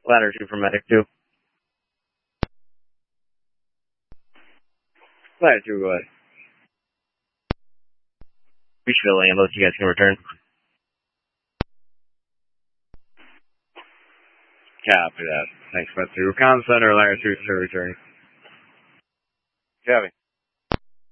Ladder 2 for medic 2. Ladder 2, go ahead. Beachville ambulance, you guys can return. Copy that. Thanks, Ladder 2. Recon Center, Ladder 2 to return. Copy.